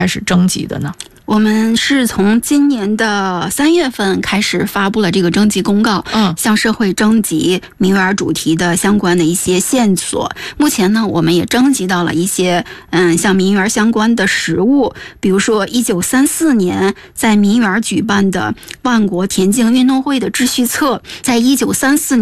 开始征集的呢？ 我们是从今年的3月份开始发布了这个征集公告，向社会征集民园主题的相关的一些线索。目前呢，我们也征集到了一些像民园相关的实物，比如说1934年在民园举办的万国田径运动会的秩序册，在1934年